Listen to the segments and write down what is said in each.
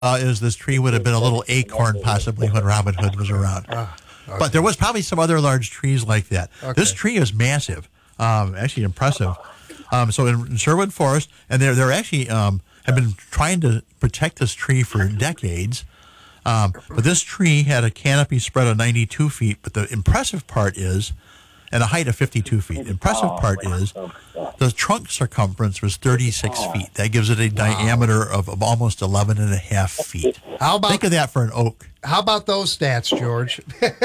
is this tree would have been a little acorn possibly when Robin Hood was around. Okay. But there was probably some other large trees like that. Okay. This tree is massive, actually impressive. So in Sherwood Forest, and they're actually have been trying to protect this tree for decades. But this tree had a canopy spread of 92 feet. But the impressive part is, and a height of 52 feet. The impressive part is the trunk circumference was 36 feet. That gives it a diameter of almost 11 and a half feet. Think of that for an oak. How about those stats, George?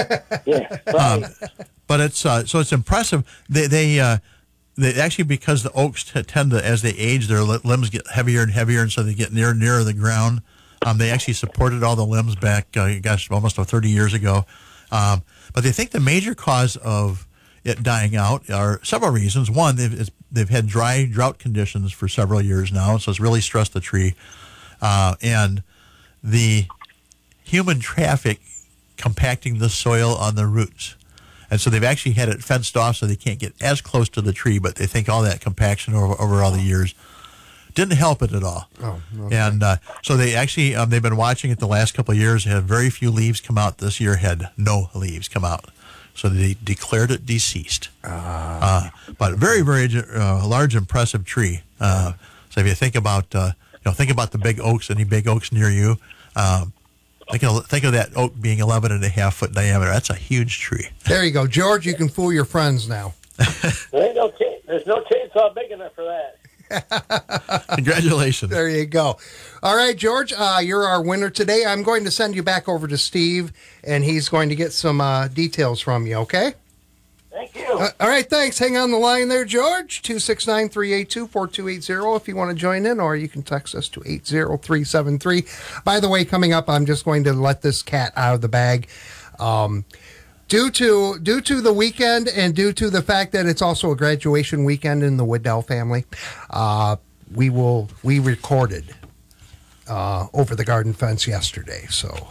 But it's so it's impressive. They actually, because the oaks tend to, as they age, their limbs get heavier and heavier, and so they get nearer the ground. They actually supported all the limbs back, almost 30 years ago. But they think the major cause of it dying out are several reasons. One, they've had drought conditions for several years now, so it's really stressed the tree. And the human traffic compacting the soil on the roots. And so they've actually had it fenced off so they can't get as close to the tree, but they think all that compaction over all the years didn't help it at all. Oh, okay. And so they actually, they've been watching it the last couple of years, had very few leaves come out. This year had no leaves come out. So they declared it deceased. But very, very large, impressive tree. So if you think about, think about the big oaks, any big oaks near you, think of that oak being 11 and a half foot diameter. That's a huge tree. There you go, George. You can fool your friends now. There's no chainsaw big enough for that. Congratulations. There you go. All right, George, you're our winner today. I'm going to send you back over to Steve, and he's going to get some details from you, okay? Thank you. All right, thanks. Hang on the line there, George. 269-382-4280 if you want to join in, or you can text us to 80373. By the way, coming up, I'm just going to let this cat out of the bag. Due to the weekend and due to the fact that it's also a graduation weekend in the Woodell family, we recorded over the garden fence yesterday. So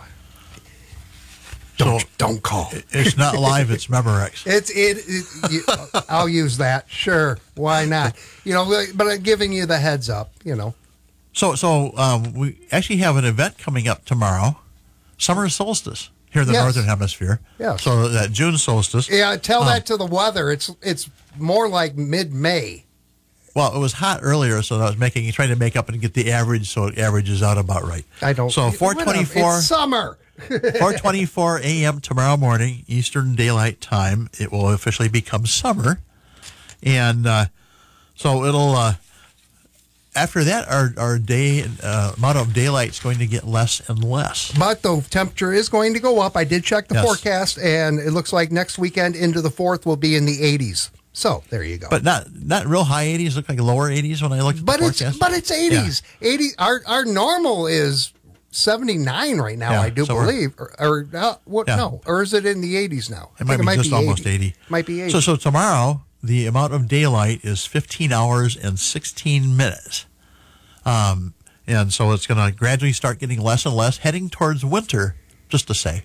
don't call. It's not live. It's Memorex. I'll use that. Sure, why not? But I'm giving you the heads up. So we actually have an event coming up tomorrow, summer solstice. Here in the Northern Hemisphere. Yeah. So that June solstice. Yeah, tell that to the weather. It's more like mid-May. Well, it was hot earlier, so I was trying to make up and get the average, so it averages out about right. I don't. So 4:24. It's summer. 4:24 a.m. tomorrow morning, Eastern Daylight Time. It will officially become summer, and so it'll. After that, our day amount of daylight is going to get less and less. But the temperature is going to go up. I did check the forecast, and it looks like next weekend into the 4th will be in the 80s. So there you go. But not real high 80s. Look like lower 80s when I looked at the forecast. But it's 80s. Yeah. 80. Our normal is 79 right now. I do believe. No, or is it in the 80s now? It might be just almost 80. Might be 80. So tomorrow, the amount of daylight is 15 hours and 16 minutes. And so it's going to gradually start getting less and less, heading towards winter, just to say.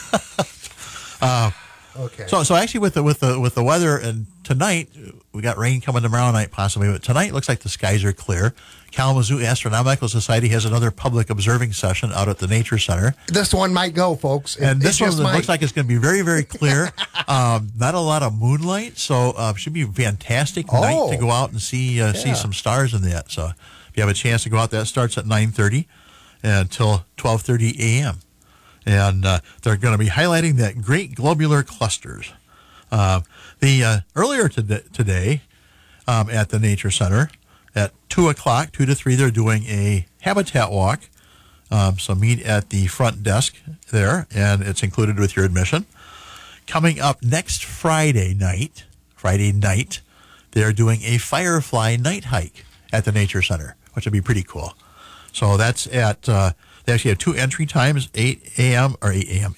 Okay. So actually with the weather, and tonight we got rain coming tomorrow night possibly, but tonight looks like the skies are clear. Kalamazoo Astronomical Society has another public observing session out at the Nature Center. This one might go, folks. And this one looks like it's going to be very, very clear. Not a lot of moonlight, so should be a fantastic night to go out and see some stars in that. So if you have a chance to go out, that starts at 9:30 until 12:30 a.m. And they're going to be highlighting that great globular clusters. Earlier today at the Nature Center at 2 o'clock, 2 to 3, they're doing a habitat walk. So meet at the front desk there, and it's included with your admission. Coming up next Friday night, they're doing a firefly night hike at the Nature Center, which would be pretty cool. So that's at... They actually have two entry times, 8 p.m. and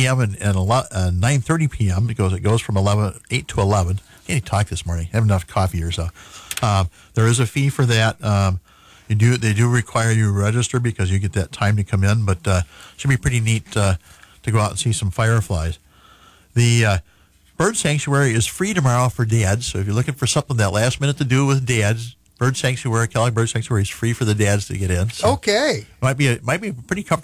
9:30 p.m. It goes from 8 to 11. Can't even talk this morning. I have enough coffee or so. There is a fee for that. They do require you to register because you get that time to come in, but should be pretty neat to go out and see some fireflies. The bird sanctuary is free tomorrow for dads, so if you're looking for something that last minute to do with dads, Bird Sanctuary, Kellogg Bird Sanctuary is free for the dads to get in. So Okay. might be a pretty comfortable